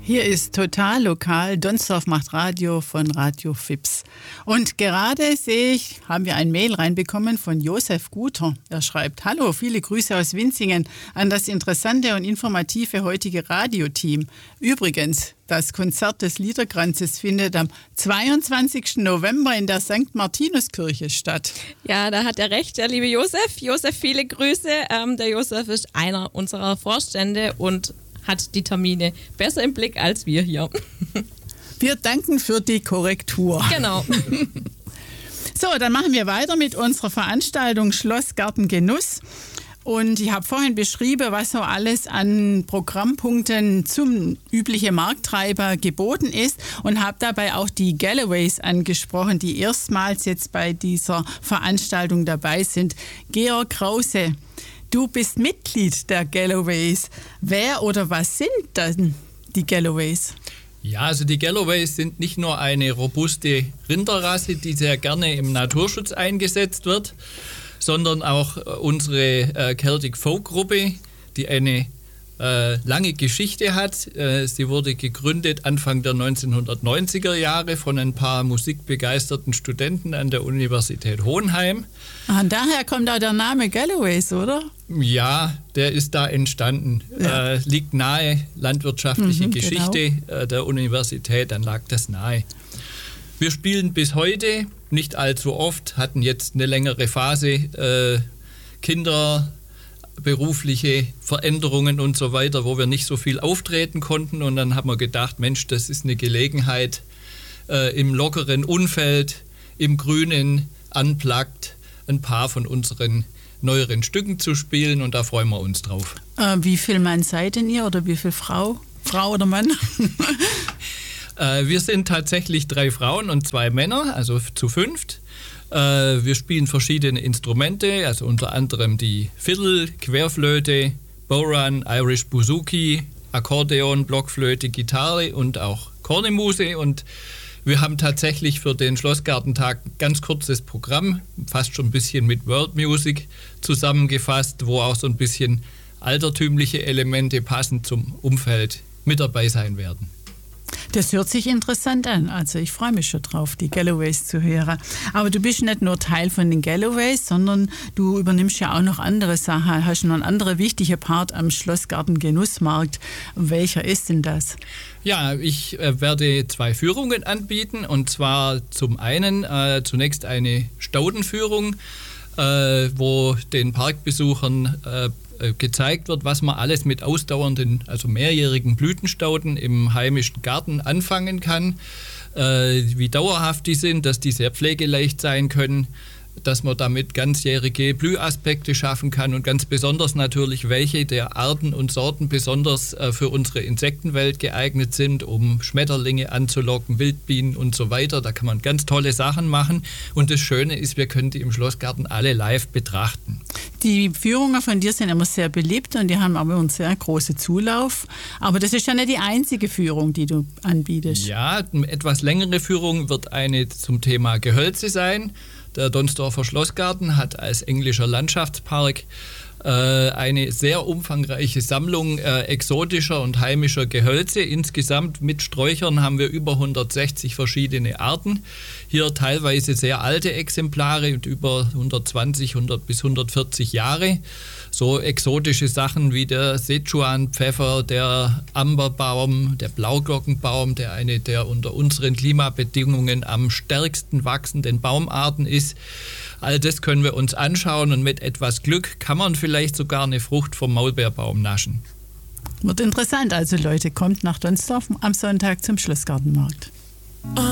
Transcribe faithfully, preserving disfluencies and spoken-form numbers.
Hier ist Total Lokal, Donsdorf macht Radio von Radio Fips. Und gerade sehe ich, haben wir ein Mail reinbekommen von Josef Guter. Er schreibt: Hallo, viele Grüße aus Winzingen an das interessante und informative heutige Radioteam. Übrigens, das Konzert des Liederkranzes findet am zweiundzwanzigsten November in der Sankt Martinuskirche statt. Ja, da hat er recht, der liebe Josef. Josef, viele Grüße. Ähm, der Josef ist einer unserer Vorstände und hat die Termine besser im Blick als wir hier. Wir danken für die Korrektur. Genau. So, dann machen wir weiter mit unserer Veranstaltung Schloss Garten Genuss. Und ich habe vorhin beschrieben, was so alles an Programmpunkten zum üblichen Markttreiber geboten ist und habe dabei auch die Galloways angesprochen, die erstmals jetzt bei dieser Veranstaltung dabei sind. Georg Krause, du bist Mitglied der Galloways. Wer oder was sind dann die Galloways? Ja, also die Galloways sind nicht nur eine robuste Rinderrasse, die sehr gerne im Naturschutz eingesetzt wird, sondern auch unsere äh, Celtic Folk Gruppe, die eine äh, lange Geschichte hat. Äh, sie wurde gegründet Anfang der neunzehnhundertneunziger Jahre von ein paar musikbegeisterten Studenten an der Universität Hohenheim. Ah, daher kommt auch der Name Galloways, oder? Ja, der ist da entstanden. Ja. Äh, liegt nahe, landwirtschaftliche mhm, Geschichte genau. äh, der Universität, dann lag das nahe. Wir spielen bis heute, nicht allzu oft, hatten jetzt eine längere Phase, äh, Kinder, berufliche Veränderungen und so weiter, wo wir nicht so viel auftreten konnten. Und dann haben wir gedacht, Mensch, das ist eine Gelegenheit, äh, im lockeren Umfeld, im Grünen, unplugged, ein paar von unseren neueren Stücken zu spielen, und da freuen wir uns drauf. Äh, wie viel Mann seid denn ihr oder wie viel Frau? Frau oder Mann? äh, wir sind tatsächlich drei Frauen und zwei Männer, also zu fünft. Äh, wir spielen verschiedene Instrumente, also unter anderem die Fiddle, Querflöte, Bodhrán, Irish Bouzouki, Akkordeon, Blockflöte, Gitarre und auch Cornemuse, und wir haben tatsächlich für den Schlossgartentag ein ganz kurzes Programm, fast schon ein bisschen mit World Music zusammengefasst, wo auch so ein bisschen altertümliche Elemente passend zum Umfeld mit dabei sein werden. Das hört sich interessant an. Also ich freue mich schon drauf, die Galloways zu hören. Aber du bist nicht nur Teil von den Galloways, sondern du übernimmst ja auch noch andere Sachen. Hast noch einen anderen wichtigen Part am Schlossgarten Genussmarkt. Welcher ist denn das? Ja, ich äh, werde zwei Führungen anbieten. Und zwar zum einen äh, zunächst eine Staudenführung, äh, wo den Parkbesuchern äh, gezeigt wird, was man alles mit ausdauernden, also mehrjährigen Blütenstauden im heimischen Garten anfangen kann, äh, wie dauerhaft die sind, dass die sehr pflegeleicht sein können, dass man damit ganzjährige Blühaspekte schaffen kann und ganz besonders natürlich, welche der Arten und Sorten besonders äh, für unsere Insektenwelt geeignet sind, um Schmetterlinge anzulocken, Wildbienen und so weiter. Da kann man ganz tolle Sachen machen, und das Schöne ist, wir können die im Schlossgarten alle live betrachten. Die Führungen von dir sind immer sehr beliebt und die haben aber einen sehr großen Zulauf. Aber das ist ja nicht die einzige Führung, die du anbietest. Ja, eine etwas längere Führung wird eine zum Thema Gehölze sein. Der Donsdorfer Schlossgarten hat als englischer Landschaftspark äh, eine sehr umfangreiche Sammlung äh, exotischer und heimischer Gehölze. Insgesamt mit Sträuchern haben wir über hundertsechzig verschiedene Arten. Hier teilweise sehr alte Exemplare mit über hundertzwanzig, hundert bis hundertvierzig Jahre. So exotische Sachen wie der Sichuan-Pfeffer, der Amberbaum, der Blauglockenbaum, der eine der unter unseren Klimabedingungen am stärksten wachsenden Baumarten ist. All das können wir uns anschauen, und mit etwas Glück kann man vielleicht sogar eine Frucht vom Maulbeerbaum naschen. Wird interessant. Also Leute, kommt nach Donsdorf am Sonntag zum Schlossgartenmarkt.